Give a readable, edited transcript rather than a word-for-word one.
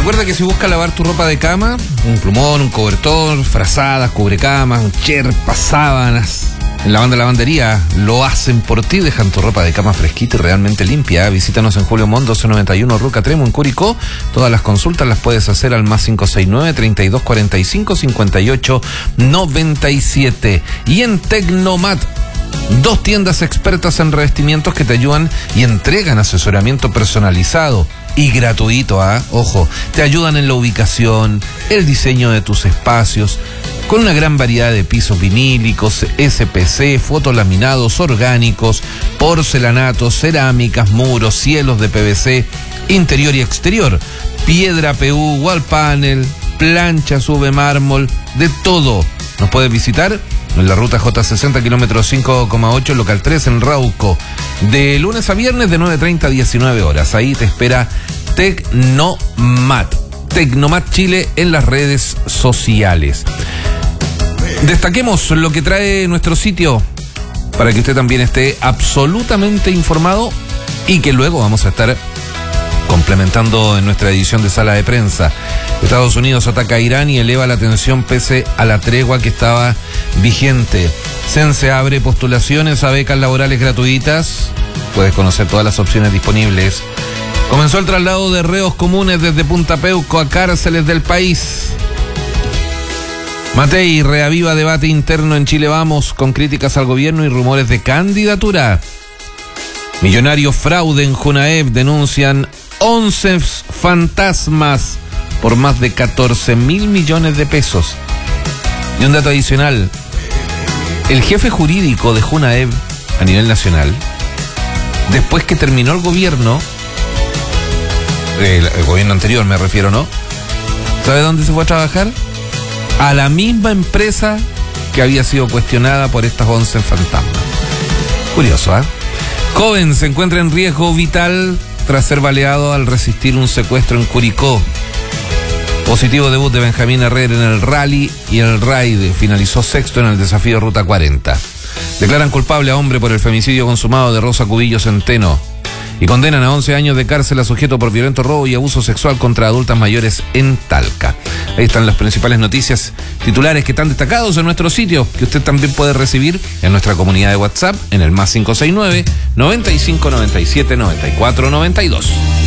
Recuerda que si buscas lavar tu ropa de cama, un plumón, un cobertor, frazadas, cubrecamas, un cherpa, sábanas, en la lavandería lo hacen por ti, dejan tu ropa de cama fresquita y realmente limpia. Visítanos en Julio Montt 1291 Ruca Tremo en Curicó. Todas las consultas las puedes hacer al más 569-3245-5897. Y en Tecnomat, 2 tiendas expertas en revestimientos que te ayudan y entregan asesoramiento personalizado y gratuito, ojo, te ayudan en la ubicación, el diseño de tus espacios, con una gran variedad de pisos vinílicos, SPC, fotolaminados, orgánicos, porcelanatos, cerámicas, muros, cielos de PVC, interior y exterior, piedra PU, wall panel, planchas, mármol, de todo. Nos puedes visitar en la ruta J60, kilómetro 5,8, local 3 en Rauco, de lunes a viernes de 9:30 a 19 horas. Ahí te espera Tecnomat. Tecnomat Chile en las redes sociales. Destaquemos lo que trae nuestro sitio para que usted también esté absolutamente informado y que luego vamos a estar complementando en nuestra edición de Sala de Prensa. Estados Unidos ataca a Irán y eleva la tensión pese a la tregua que estaba vigente. CENSE abre postulaciones a becas laborales gratuitas. Puedes conocer todas las opciones disponibles. Comenzó el traslado de reos comunes desde Punta Peuco a cárceles del país. Matei reaviva debate interno en Chile Vamos con críticas al gobierno y rumores de candidatura. Millonario fraude en Junaep, denuncian 11 fantasmas por más de 14.000 millones de pesos. Y un dato adicional, el jefe jurídico de Junaep a nivel nacional, después que terminó el gobierno anterior me refiero, ¿no? ¿Sabe dónde se fue a trabajar? A la misma empresa que había sido cuestionada por estas 11 fantasmas. Curioso, Joven se encuentra en riesgo vital tras ser baleado al resistir un secuestro en Curicó. Positivo debut de Benjamín Herrera en el rally y el raid. Finalizó sexto en el desafío Ruta 40. Declaran culpable a hombre por el femicidio consumado de Rosa Cubillo Centeno. Y condenan a 11 años de cárcel a sujeto por violento robo y abuso sexual contra adultas mayores en Talca. Ahí están las principales noticias titulares que están destacados en nuestro sitio, que usted también puede recibir en nuestra comunidad de WhatsApp en el más 569 9597 9492.